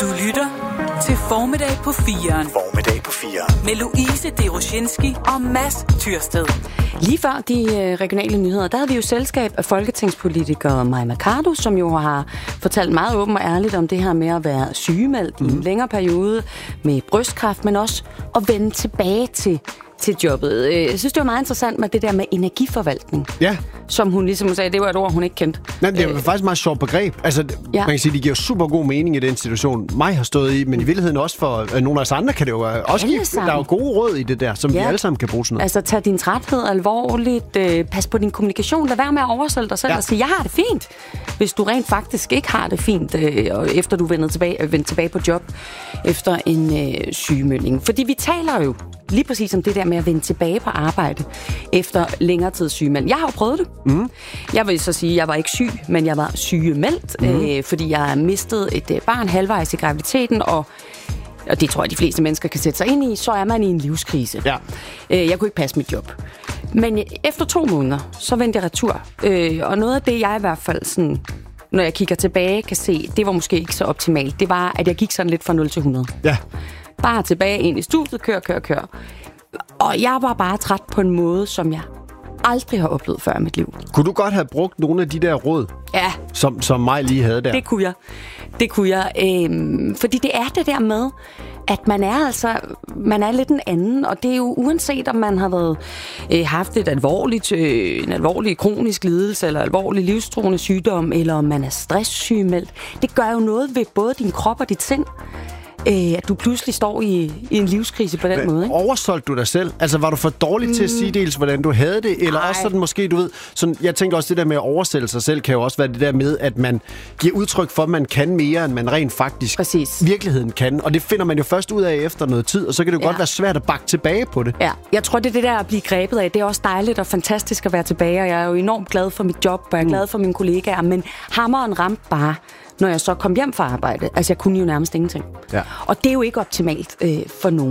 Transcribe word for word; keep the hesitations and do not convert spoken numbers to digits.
Du lytter til Formiddag på firen. Formiddag på firen. Med Louise Deroshinski og Mads Tyrsted. Lige før de regionale nyheder, der havde vi jo selskab af folketingspolitiker Mai Mercado, som jo har fortalt meget åbent og ærligt om det her med at være sygemeldt mm. i en længere periode med brystkræft, men også at vende tilbage til til jobbet. Jeg synes, det var meget interessant med det der med energiforvaltning. Ja. Som hun ligesom sagde, det var et ord, hun ikke kendte. Nej, det er faktisk et meget sjovt begreb. Altså, ja. Man kan sige, det giver super god mening i den situation, mig har stået i, men i virkeligheden også for øh, nogle af os andre kan det jo også give, der er jo gode råd i det der, som ja. vi alle sammen kan bruge sådan noget. Altså, tag din træthed alvorligt, øh, pas på din kommunikation, lad være med at oversælge dig selv ja. og sige, jeg har det fint, hvis du rent faktisk ikke har det fint, øh, efter du vender tilbage, øh, vender tilbage på job efter en øh, sygemelding. Fordi vi taler jo lige præcis om det der med at vende tilbage på arbejde efter længere tids sygemelding. Jeg har jo prøvet det. Mm. Jeg vil så sige, at jeg var ikke syg, men jeg var sygemeldt, mm. øh, fordi jeg mistede et øh, barn halvvejs i graviditeten, og, og det tror jeg, de fleste mennesker kan sætte sig ind i, så er man i en livskrise. Ja. Øh, jeg kunne ikke passe mit job. Men øh, efter to måneder, så vendte jeg retur. Øh, og noget af det, jeg i hvert fald sådan, når jeg kigger tilbage, kan se, det var måske ikke så optimalt. Det var, at jeg gik sådan lidt fra nul til hundrede. Ja. Bare tilbage ind i studiet, kør, kør, kør. Og jeg var bare træt på en måde, som jeg aldrig har oplevet før i mit liv. Kunne du godt have brugt nogle af de der råd, ja. som, som mig lige havde der? Det kunne jeg. Det kunne jeg. Øhm, fordi det er det der med, at man er altså, man er lidt en anden, og det er jo uanset, om man har været, øh, haft et alvorligt, øh, en alvorlig kronisk lidelse, eller alvorlig livstruende sygdom, eller om man er stresssygemeldt. Det gør jo noget ved både din krop og dit sind. Øh, at du pludselig står i, i en livskrise på den Men, måde, ikke? Oversolgte du dig selv? Altså, var du for dårlig mm. til at sige dels, hvordan du havde det? Eller Ej. også sådan måske, du ved... Sådan, jeg tænker også, det der med at oversælge sig selv, kan jo også være det der med, at man giver udtryk for, at man kan mere, end man rent faktisk Præcis. virkeligheden kan. Og det finder man jo først ud af efter noget tid, og så kan det jo ja. godt være svært at bakke tilbage på det. Ja, jeg tror, det er det der at blive grebet af. Det er også dejligt og fantastisk at være tilbage, og jeg er jo enormt glad for mit job, og jeg er glad for mine kollegaer, men hammeren ramte bare, når jeg så kom hjem fra arbejde. Altså, jeg kunne jo nærmest ingenting. Ja. Og det er jo ikke optimalt øh, for nogen.